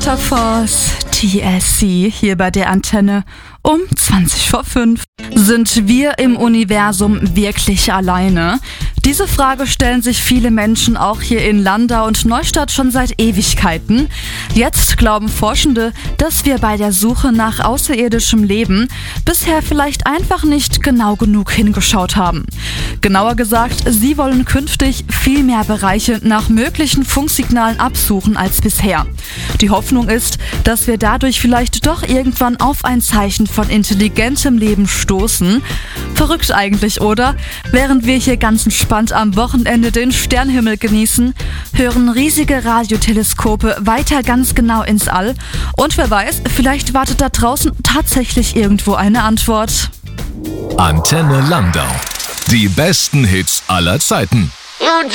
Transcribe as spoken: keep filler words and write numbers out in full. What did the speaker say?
Waterfalls, T L C, hier bei der Antenne um zwanzig vor fünf. Sind wir im Universum wirklich alleine? Diese Frage stellen sich viele Menschen auch hier in Landau und Neustadt schon seit Ewigkeiten. Jetzt glauben Forschende, dass wir bei der Suche nach außerirdischem Leben bisher vielleicht einfach nicht genau genug hingeschaut haben. Genauer gesagt, sie wollen künftig viel mehr Bereiche nach möglichen Funksignalen absuchen als bisher. Die Hoffnung ist, dass wir dadurch vielleicht doch irgendwann auf ein Zeichen von intelligentem Leben stoßen. Verrückt eigentlich, oder? Während wir hier ganz entspannt am Wochenende den Sternenhimmel genießen, hören riesige Radioteleskope weiter ganz genau ins All. Und wer weiß, vielleicht wartet da draußen tatsächlich irgendwo eine Antwort. Antenne Landau. Die besten Hits aller Zeiten.